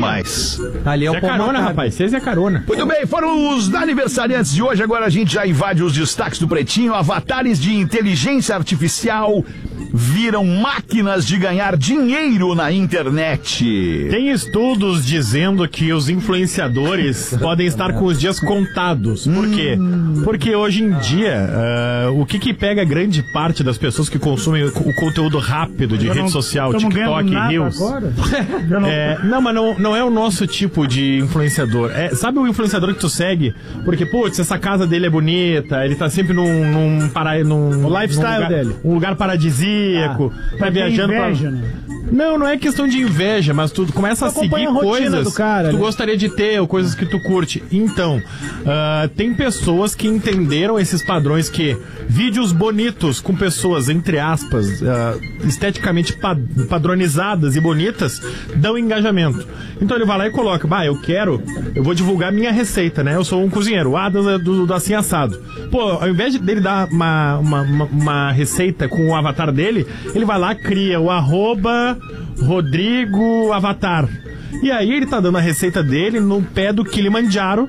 demais. Ali é o carona, rapaz. Vocês é carona. Muito bem, foram os aniversariantes de hoje. Agora a gente já invade os destaques do Pretinho. Avatares de inteligência artificial viram máquinas de ganhar dinheiro na internet. Tem estudos dizendo que os influenciadores podem estar com os dias contados. Por quê? Porque hoje em dia, o que pega grande parte das pessoas que consumem o conteúdo rápido de rede social, TikTok, Reels... Não, mas não é o nosso tipo de influenciador. Sabe o influenciador que tu segue? Porque, putz, essa casa dele é bonita, ele tá sempre o lifestyle dele. Um lugar paradisíaco, tá viajando inveja, né? Não é questão de inveja, mas tu começa a seguir coisas que tu gostaria de ter, ou coisas que tu curte. Então, tem pessoas que entenderam esses padrões que vídeos bonitos com pessoas, entre aspas, esteticamente padronizadas e bonitas, dão engajamento. Então ele vai lá e coloca, eu vou divulgar minha receita, né? Eu sou um cozinheiro, o Adams é do assim assado. Pô, ao invés dele dar uma receita com o avatar dele, ele vai lá, cria o @Rodrigo Avatar. E aí ele tá dando a receita dele no pé do Kilimanjaro,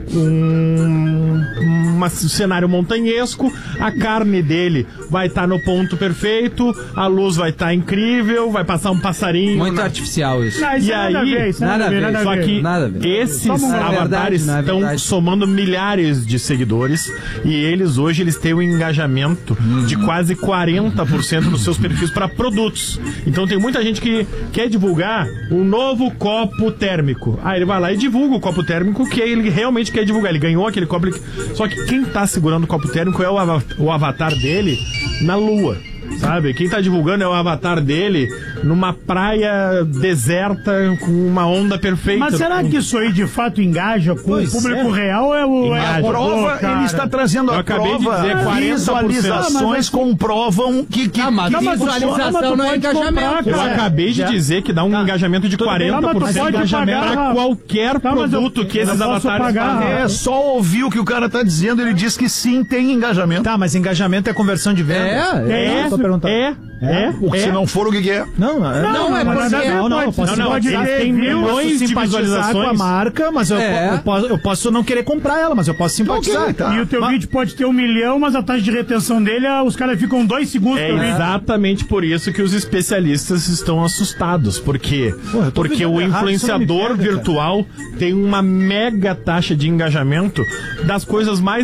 um cenário montanhesco, a carne dele vai estar no ponto perfeito, a luz vai estar incrível, vai passar um passarinho. Muito artificial isso. E aí, nada a ver. Só que esses avatares estão somando milhares de seguidores e eles têm um engajamento de quase 40% nos seus perfis para produtos. Então tem muita gente que quer divulgar um novo copo térmico. Aí ele vai lá e divulga o copo térmico que ele realmente quer divulgar. Ele ganhou aquele copo. Só que quem tá segurando o copo térmico é o avatar dele na lua, sabe? Quem tá divulgando é o avatar dele numa praia deserta com uma onda perfeita. Mas será que isso aí de fato engaja com o público real? A prova, ele está trazendo a prova. Visualizações comprovam que visualização não é engajamento. Eu acabei de dizer que dá um engajamento de 40% de engajamento para qualquer produto que esses avatares fazem. É só ouvir o que o cara tá dizendo, ele diz que sim, tem engajamento. Tá, mas engajamento é conversão de venda? Porque se não for, o que é? Não, tem milhões de visualizações com a marca, mas eu posso não querer comprar ela, mas eu posso simpatizar. E o teu vídeo pode ter 1 milhão, mas a taxa de retenção dele, os caras ficam 2 segundos pro vídeo. Exatamente por isso que os especialistas estão assustados. Por quê? Porque o influenciador virtual tem uma mega taxa de engajamento das coisas mais